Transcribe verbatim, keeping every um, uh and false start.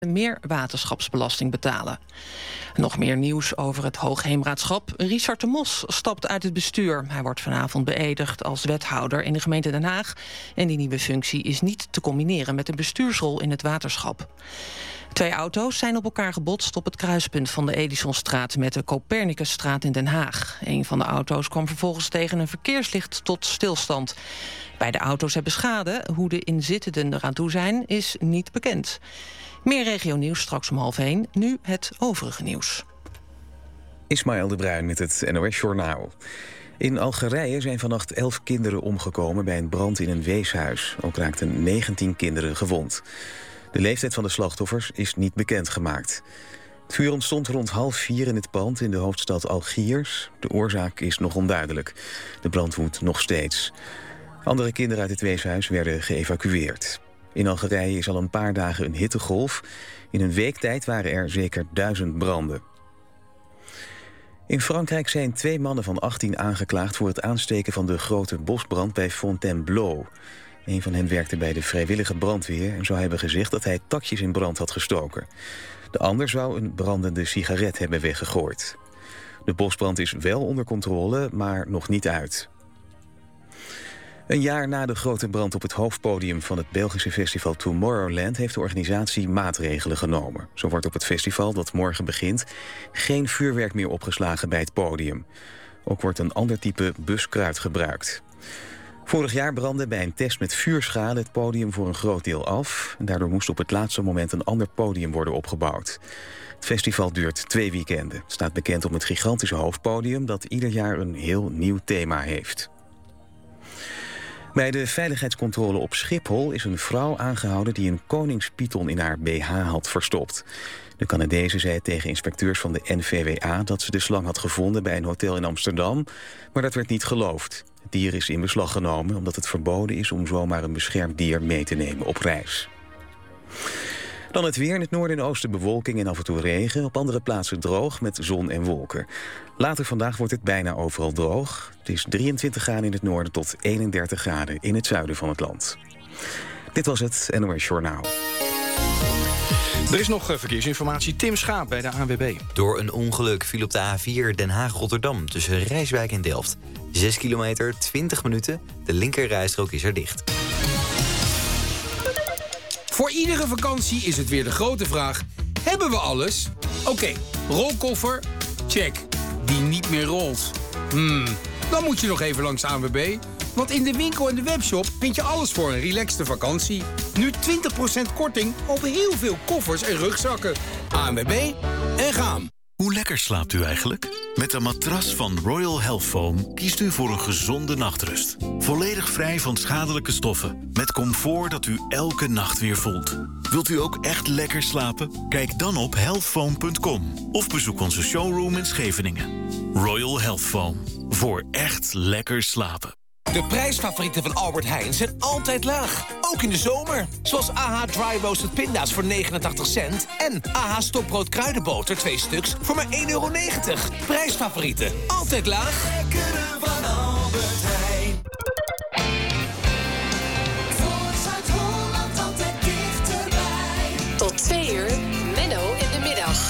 meer waterschapsbelasting betalen. Nog meer nieuws over het Hoogheemraadschap. Richard de Mos stapt uit het bestuur. Hij wordt vanavond beëdigd als wethouder in de gemeente Den Haag. En die nieuwe functie is niet te combineren met een bestuursrol in het waterschap. Twee auto's zijn op elkaar gebotst op het kruispunt van de Edisonstraat met de Copernicusstraat in Den Haag. Een van de auto's kwam vervolgens tegen een verkeerslicht tot stilstand. Beide auto's hebben schade. Hoe de inzittenden eraan toe zijn, is niet bekend. Meer regionieuws straks om half één. Nu het overige nieuws. Ismaël de Bruin met het N O S-journaal. In Algerije zijn vannacht elf kinderen omgekomen bij een brand in een weeshuis. Ook raakten negentien kinderen gewond. De leeftijd van de slachtoffers is niet bekendgemaakt. Het vuur ontstond rond half vier in het pand in de hoofdstad Algiers. De oorzaak is nog onduidelijk. De brand woedt nog steeds. Andere kinderen uit het weeshuis werden geëvacueerd. In Algerije is al een paar dagen een hittegolf. In een week tijd waren er zeker duizend branden. In Frankrijk zijn twee mannen van achttien aangeklaagd voor het aansteken van de grote bosbrand bij Fontainebleau. Een van hen werkte bij de vrijwillige brandweer en zou hebben gezegd dat hij takjes in brand had gestoken. De ander zou een brandende sigaret hebben weggegooid. De bosbrand is wel onder controle, maar nog niet uit. Een jaar na de grote brand op het hoofdpodium van het Belgische festival Tomorrowland heeft de organisatie maatregelen genomen. Zo wordt op het festival, dat morgen begint, geen vuurwerk meer opgeslagen bij het podium. Ook wordt een ander type buskruid gebruikt. Vorig jaar brandde bij een test met vuurschade het podium voor een groot deel af. En daardoor moest op het laatste moment een ander podium worden opgebouwd. Het festival duurt twee weekenden. Het staat bekend om het gigantische hoofdpodium dat ieder jaar een heel nieuw thema heeft. Bij de veiligheidscontrole op Schiphol is een vrouw aangehouden die een koningspython in haar B H had verstopt. De Canadese zei tegen inspecteurs van de N V W A dat ze de slang had gevonden bij een hotel in Amsterdam, maar dat werd niet geloofd. Het dier is in beslag genomen omdat het verboden is om zomaar een beschermd dier mee te nemen op reis. Dan het weer. In het noorden en oosten bewolking en af en toe regen. Op andere plaatsen droog met zon en wolken. Later vandaag wordt het bijna overal droog. Het is drieëntwintig graden in het noorden tot eenendertig graden in het zuiden van het land. Dit was het N O S Journaal. Er is nog verkeersinformatie. Tim Schaap bij de A N W B. Door een ongeluk viel op de A vier Den Haag-Rotterdam tussen Rijswijk en Delft. zes kilometer, twintig minuten. De linkerrijstrook is er dicht. Voor iedere vakantie is het weer de grote vraag: hebben we alles? Oké, okay, rolkoffer? Check. Die niet meer rolt? Hmm, dan moet je nog even langs de A N W B. Want in de winkel en de webshop vind je alles voor een relaxte vakantie. Nu twintig procent korting op heel veel koffers en rugzakken. A N W B en gaan. Hoe lekker slaapt u eigenlijk? Met een matras van Royal Health Foam kiest u voor een gezonde nachtrust. Volledig vrij van schadelijke stoffen. Met comfort dat u elke nacht weer voelt. Wilt u ook echt lekker slapen? Kijk dan op health foam punt com of bezoek onze showroom in Scheveningen. Royal Health Foam. Voor echt lekker slapen. De prijsfavorieten van Albert Heijn zijn altijd laag. Ook in de zomer. Zoals A H Dry Roasted Pinda's voor negenentachtig cent. En A H Stokbrood Kruidenboter twee stuks voor maar één euro negentig. Prijsfavorieten. Altijd laag.